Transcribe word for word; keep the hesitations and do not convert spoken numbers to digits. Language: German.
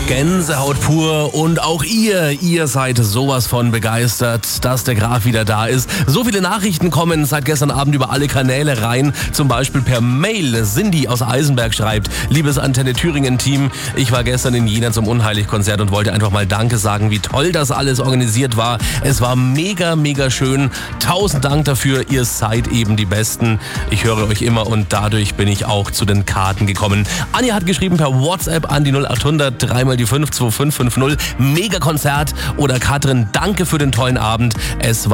Gänsehaut pur und auch ihr, ihr seid sowas von begeistert, dass der Graf wieder da ist. So viele Nachrichten kommen seit gestern Abend über alle Kanäle rein, zum Beispiel per Mail. Cindy aus Eisenberg schreibt: Liebes Antenne Thüringen Team, ich war gestern in Jena zum Unheilig-Konzert und wollte einfach mal Danke sagen, wie toll das alles organisiert war. Es war mega, mega schön. Tausend Dank dafür, ihr seid eben die Besten. Ich höre euch immer und dadurch bin ich auch zu den Karten gekommen. Anja hat geschrieben per WhatsApp an die null acht hundert dreimal die fünf zwei fünf fünf null. Mega Konzert. Oder Katrin, danke für den tollen Abend. Es war